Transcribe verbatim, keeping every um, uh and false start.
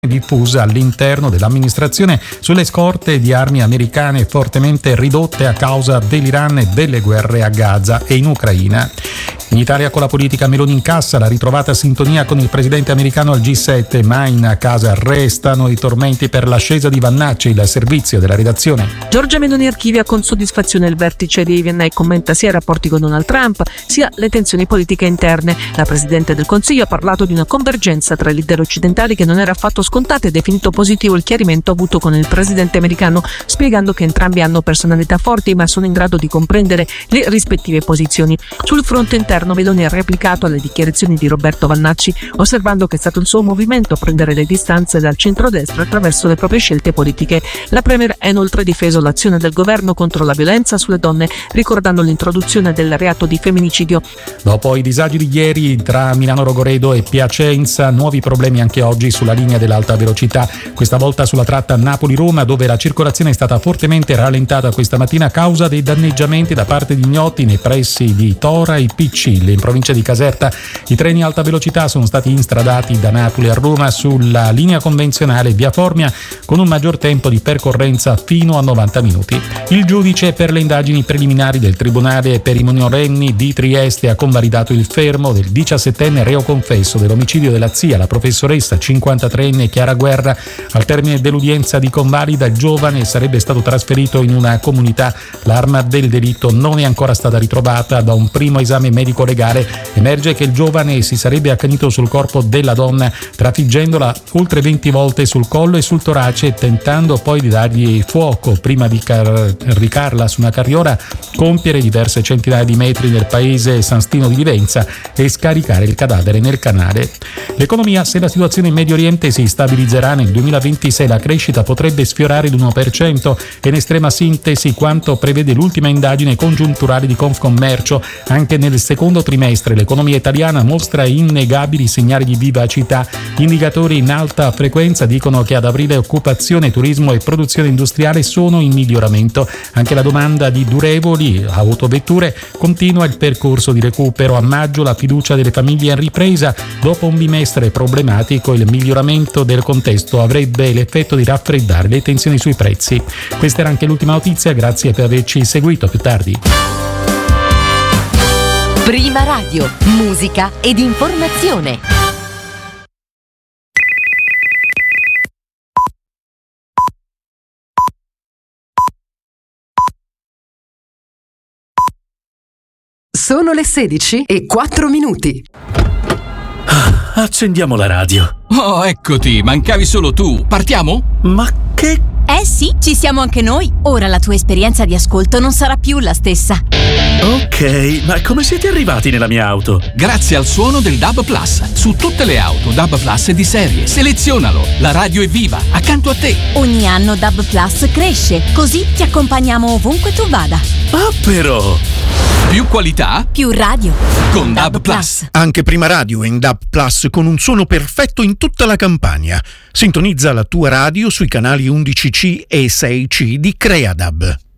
diffusa all'interno dell'amministrazione sulle scorte di armi americane fortemente ridotte a causa dell'Iran e delle guerre a Gaza e in Ucraina. In Italia con la politica Meloni incassa la ritrovata sintonia con il presidente americano al G sette, ma in casa restano i tormenti per l'ascesa di Vannacci, il servizio della redazione. Giorgia Meloni archivia con soddisfazione il vertice di Vienna e commenta sia i rapporti con Donald Trump sia le tensioni politiche interne. La Presidente del Consiglio ha parlato di una convergenza tra i leader occidentali che non era affatto scontata e definito positivo il chiarimento avuto con il presidente americano, spiegando che entrambi hanno personalità forti ma sono in grado di comprendere le rispettive posizioni. Sul fronte interno Meloni ha replicato alle dichiarazioni di Roberto Vannacci, osservando che è stato il suo movimento a prendere le distanze dal centrodestra attraverso le proprie scelte politiche. La Premier ha inoltre difeso l'azione del governo contro la violenza sulle donne, ricordando l'introduzione del reato di femminicidio. Dopo i disagi di ieri tra Milano Rogoredo e Piacenza, nuovi problemi anche oggi sulla linea dell'alta velocità, questa volta sulla tratta Napoli-Roma, dove la circolazione è stata fortemente rallentata questa mattina a causa dei danneggiamenti da parte di ignoti nei pressi di Tora e Piccille. In provincia di Caserta i treni alta velocità sono stati instradati da Napoli a Roma sulla linea convenzionale via Formia con un maggior tempo di percorrenza fino a novanta minuti. Il giudice per le indagini preliminari del Tribunale per i minorenni di Trieste ha convalidato il fermo del diciassettenne reo confesso dell'omicidio della zia, la professoressa cinquantatreenne Chiara Guerra. Al termine dell'udienza di convalida il giovane sarebbe stato trasferito in una comunità. L'arma del delitto non è ancora stata ritrovata. Da un primo esame medico legale emerge che il giovane si sarebbe accanito sul corpo della donna, trafiggendola oltre venti volte sul collo e sul torace, tentando poi di dargli fuoco prima di caricarla su una carriola, compiere diverse centinaia di metri nel paese San Stino di Livenza e scaricare il cadavere nel canale. L'economia: se la situazione in Medio Oriente si stabilizzerà nel duemilaventisei, la crescita potrebbe sfiorare l'uno per cento. E in estrema sintesi quanto prevede l'ultima indagine congiunturale di Confcommercio. Anche nel secondo trimestre l'economia italiana mostra innegabili segnali di vivacità. Gli indicatori in alta frequenza dicono che ad aprile occupazione, turismo e produzione industriale sono in miglioramento. Anche la domanda di durevoli, autovetture, continua il percorso di recupero. A maggio la fiducia delle famiglie è in ripresa. Dopo un bimestre problematico, il miglioramento del contesto avrebbe l'effetto di raffreddare le tensioni sui prezzi. Questa era anche l'ultima notizia, grazie per averci seguito. A più tardi. Prima Radio, musica ed informazione. Sono le sedici e quattro minuti. Accendiamo la radio. Oh, eccoti, mancavi solo tu. Partiamo? Ma che... Eh sì, ci siamo anche noi. Ora la tua esperienza di ascolto non sarà più la stessa. Ok, ma come siete arrivati nella mia auto? Grazie al suono del D A B Plus. Su tutte le auto D A B Plus è di serie. Selezionalo. La radio è viva, accanto a te. Ogni anno D A B Plus cresce, così ti accompagniamo ovunque tu vada. Ah, però! Più qualità, più radio. Con D A B Plus. Anche Prima Radio è in D A B Plus con un suono perfetto in tutta la Campania. Sintonizza la tua radio sui canali undici C e sei C di Creadab.